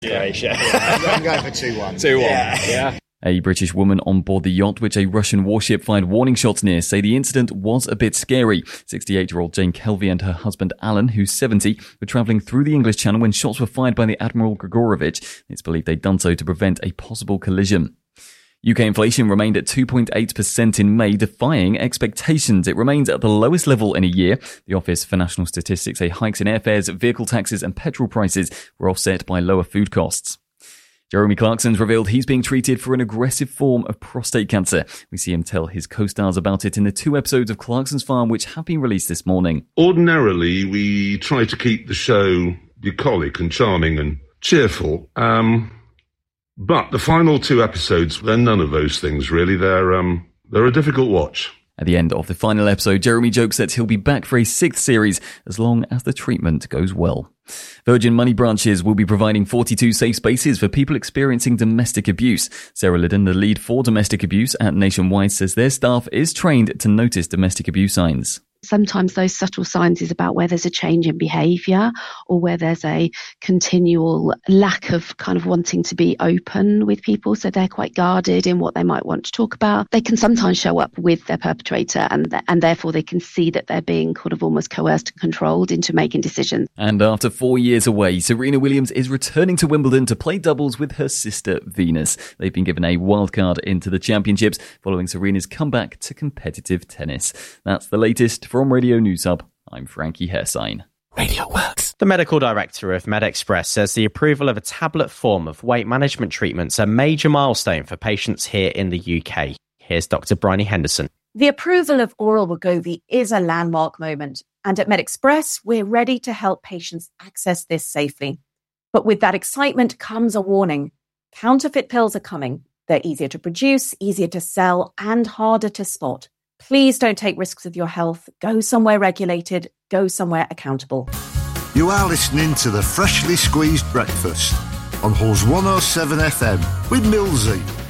Croatia. I'm going for 2-1. 2-1. Yeah. A British woman on board the yacht which a Russian warship fired warning shots near say the incident was a bit scary. 68-year-old Jane Kelvey and her husband Alan, who's 70, were travelling through the English Channel when shots were fired by the Admiral Grigorovich. It's believed they'd done so to prevent a possible collision. UK inflation remained at 2.8% in May, defying expectations. It remains at the lowest level in a year. The Office for National Statistics say hikes in airfares, vehicle taxes and petrol prices were offset by lower food costs. Jeremy Clarkson's revealed he's being treated for an aggressive form of prostate cancer. We see him tell his co-stars about it in the 2 episodes of Clarkson's Farm which have been released this morning. Ordinarily, we try to keep the show bucolic and charming and cheerful. But the final 2 episodes, they're none of those things, really. They're a difficult watch. At the end of the final episode, Jeremy jokes that he'll be back for a 6th series as long as the treatment goes well. Virgin Money branches will be providing 42 safe spaces for people experiencing domestic abuse. Sarah Liddon, the lead for domestic abuse at Nationwide, says their staff is trained to notice domestic abuse signs. Sometimes those subtle signs is about where there's a change in behaviour or where there's a continual lack of kind of wanting to be open with people. So they're quite guarded in what they might want to talk about. They can sometimes show up with their perpetrator and therefore they can see that they're being kind of almost coerced and controlled into making decisions. And after 4 years away, Serena Williams is returning to Wimbledon to play doubles with her sister Venus. They've been given a wildcard into the championships following Serena's comeback to competitive tennis. That's the latest. From Radio News Hub, I'm Frankie Hersign. Radio Works. The medical director of MedExpress says the approval of a tablet form of weight management treatment's a major milestone for patients here in the UK. Here's Dr. Bryony Henderson. The approval of oral Wegovy is a landmark moment, and at MedExpress, we're ready to help patients access this safely. But with that excitement comes a warning. Counterfeit pills are coming. They're easier to produce, easier to sell, and harder to spot. Please don't take risks with your health. Go somewhere regulated. Go somewhere accountable. You are listening to the Freshly Squeezed Breakfast on Hulls 107 FM with Millsy.